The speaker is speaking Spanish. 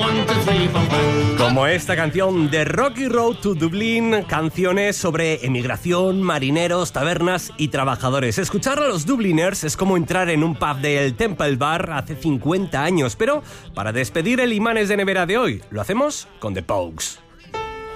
Como esta canción de Rocky Road to Dublin, canciones sobre emigración, marineros, tabernas y trabajadores. Escuchar a los Dubliners es como entrar en un pub del Temple Bar hace 50 años, pero para despedir el Imanes de Nevera de hoy, lo hacemos con The Pogues.